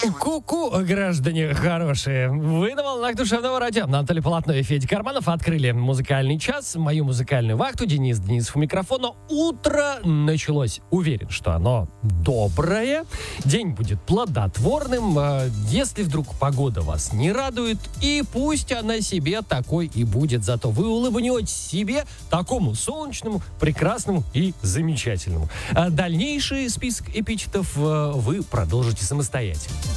Ку-ку, граждане хорошие. Вы на волнах душевного радио. Наталья Полотно и Федя Карманов открыли музыкальный час, мою музыкальную вахту. Денисов у микрофона. Утро началось. Уверен, что оно доброе. День будет плодотворным. Если вдруг погода вас не радует, и пусть она себе такой и будет. Зато вы улыбнетесь себе, такому солнечному, прекрасному и замечательному. А дальнейший список эпитетов вы продолжите самостоятельно.